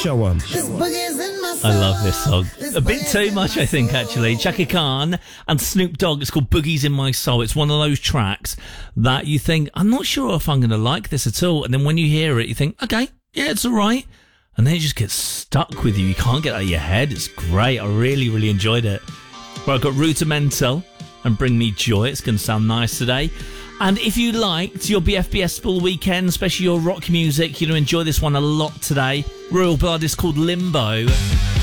Show 'em. I love this song. A bit too much, I think, actually. Chaka Khan and Snoop Dogg. It's called Boogies in My Soul. It's one of those tracks that you think, I'm not sure if I'm going to like this at all. And then when you hear it, you think, okay, yeah, it's all right. And then it just gets stuck with you. You can't get it out of your head. It's great. I really, really enjoyed it. Well, I've got Rudimental and Bring Me Joy. It's going to sound nice today. And if you liked your BFBS full weekend, especially your rock music, you're going to enjoy this one a lot today. Royal Blood is called Limbo.